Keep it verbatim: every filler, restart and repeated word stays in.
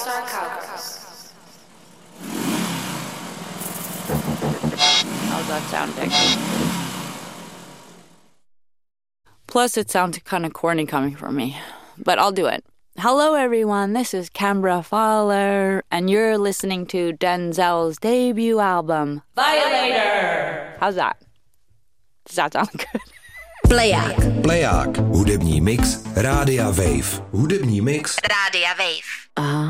All-Star Cowgirls. How's that sounding? Plus, it sounds kind of corny coming from me, but I'll do it. Hello, everyone. This is Canberra Fowler, and you're listening to Denzel's debut album, Violator. How's that? Does that sound good? Pleják. Pleják. Hudební mix Rádia Wave. Hudební mix Rádia Wave. Uh,